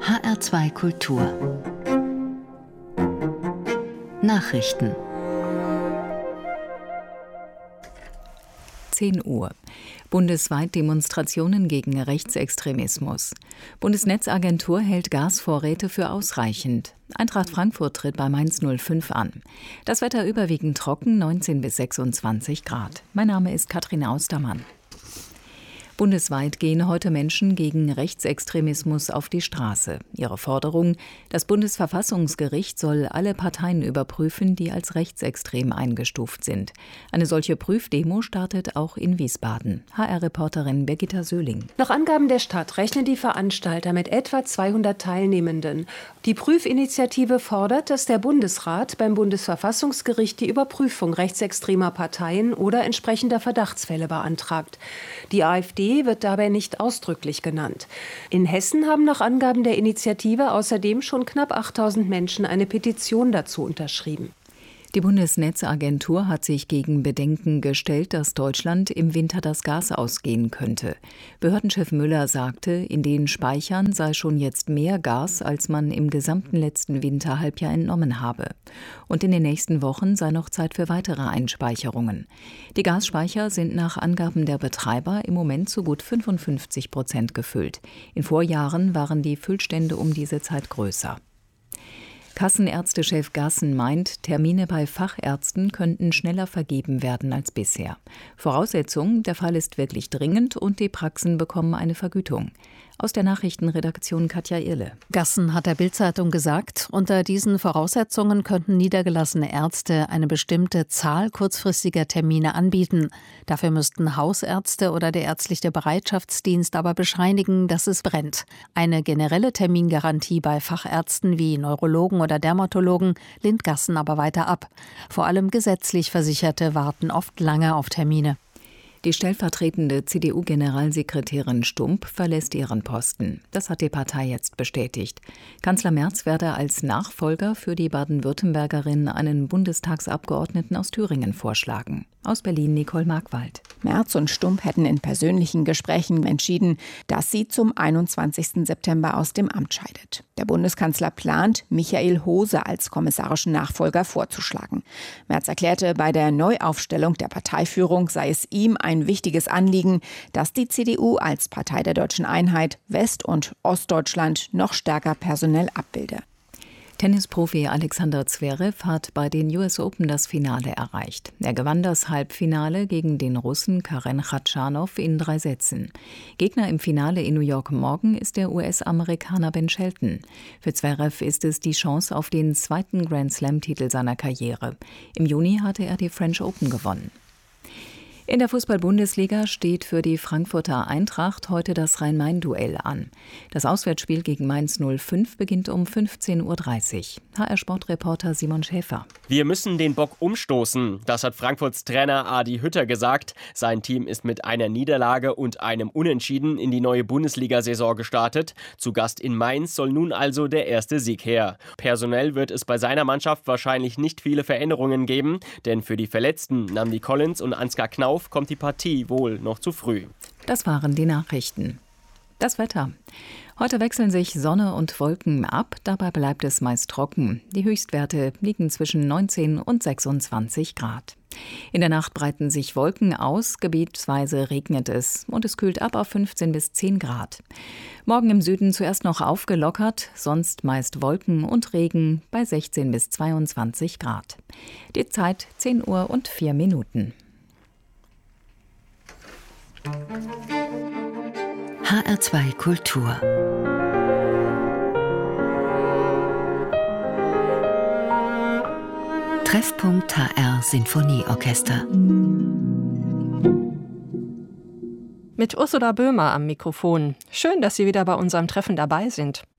HR2 Kultur Nachrichten 10 Uhr. Bundesweit Demonstrationen gegen Rechtsextremismus. Bundesnetzagentur hält Gasvorräte für ausreichend. Eintracht Frankfurt tritt bei Mainz 05 an. Das Wetter überwiegend trocken, 19 bis 26 Grad. Mein Name ist Katrin Austermann. Bundesweit gehen heute Menschen gegen Rechtsextremismus auf die Straße. Ihre Forderung: Das Bundesverfassungsgericht soll alle Parteien überprüfen, die als rechtsextrem eingestuft sind. Eine solche Prüfdemo startet auch in Wiesbaden. HR-Reporterin Birgitta Söhling. Nach Angaben der Stadt rechnen die Veranstalter mit etwa 200 Teilnehmenden. Die Prüfinitiative fordert, dass der Bundesrat beim Bundesverfassungsgericht die Überprüfung rechtsextremer Parteien oder entsprechender Verdachtsfälle beantragt. Die AfD wird dabei nicht ausdrücklich genannt. In Hessen haben nach Angaben der Initiative außerdem schon knapp 8.000 Menschen eine Petition dazu unterschrieben. Die Bundesnetzagentur hat sich gegen Bedenken gestellt, dass Deutschland im Winter das Gas ausgehen könnte. Behördenchef Müller sagte, in den Speichern sei schon jetzt mehr Gas, als man im gesamten letzten Winterhalbjahr entnommen habe. Und in den nächsten Wochen sei noch Zeit für weitere Einspeicherungen. Die Gasspeicher sind nach Angaben der Betreiber im Moment zu gut 55% gefüllt. In Vorjahren waren die Füllstände um diese Zeit größer. Kassenärztechef Gassen meint, Termine bei Fachärzten könnten schneller vergeben werden als bisher. Voraussetzung: der Fall ist wirklich dringend und die Praxen bekommen eine Vergütung. Aus der Nachrichtenredaktion Katja Irle. Gassen hat der Bild-Zeitung gesagt, unter diesen Voraussetzungen könnten niedergelassene Ärzte eine bestimmte Zahl kurzfristiger Termine anbieten. Dafür müssten Hausärzte oder der ärztliche Bereitschaftsdienst aber bescheinigen, dass es brennt. Eine generelle Termingarantie bei Fachärzten wie Neurologen oder Dermatologen lehnt Gassen aber weiter ab. Vor allem gesetzlich Versicherte warten oft lange auf Termine. Die stellvertretende CDU-Generalsekretärin Stump verlässt ihren Posten. Das hat die Partei jetzt bestätigt. Kanzler Merz werde als Nachfolger für die Baden-Württembergerin einen Bundestagsabgeordneten aus Thüringen vorschlagen. Aus Berlin Nicole Markwald. Merz und Stump hätten in persönlichen Gesprächen entschieden, dass sie zum 21. September aus dem Amt scheidet. Der Bundeskanzler plant, Michael Hose als kommissarischen Nachfolger vorzuschlagen. Merz erklärte, bei der Neuaufstellung der Parteiführung sei es ihm ein wichtiges Anliegen, dass die CDU als Partei der Deutschen Einheit West- und Ostdeutschland noch stärker personell abbilde. Tennisprofi Alexander Zverev hat bei den US Open das Finale erreicht. Er gewann das Halbfinale gegen den Russen Karen Khachanov in 3 Sätzen. Gegner im Finale in New York morgen ist der US-Amerikaner Ben Shelton. Für Zverev ist es die Chance auf den 2. Grand-Slam-Titel seiner Karriere. Im Juni hatte er die French Open gewonnen. In der Fußball-Bundesliga steht für die Frankfurter Eintracht heute das Rhein-Main-Duell an. Das Auswärtsspiel gegen Mainz 05 beginnt um 15:30 Uhr. HR-Sportreporter Simon Schäfer. Wir müssen den Bock umstoßen, das hat Frankfurts Trainer Adi Hütter gesagt. Sein Team ist mit einer Niederlage und einem Unentschieden in die neue Bundesliga-Saison gestartet. Zu Gast in Mainz soll nun also der erste Sieg her. Personell wird es bei seiner Mannschaft wahrscheinlich nicht viele Veränderungen geben, denn für die Verletzten Namdi Collins und Ansgar Knauf kommt die Partie wohl noch zu früh. Das waren die Nachrichten. Das Wetter. Heute wechseln sich Sonne und Wolken ab, dabei bleibt es meist trocken. Die Höchstwerte liegen zwischen 19 und 26 Grad. In der Nacht breiten sich Wolken aus, gebietsweise regnet es und es kühlt ab auf 15 bis 10 Grad. Morgen im Süden zuerst noch aufgelockert, sonst meist Wolken und Regen bei 16 bis 22 Grad. Die Zeit 10:04 HR2 Kultur Treffpunkt HR Sinfonieorchester. Mit Ursula Böhmer am Mikrofon. Schön, dass Sie wieder bei unserem Treffen dabei sind.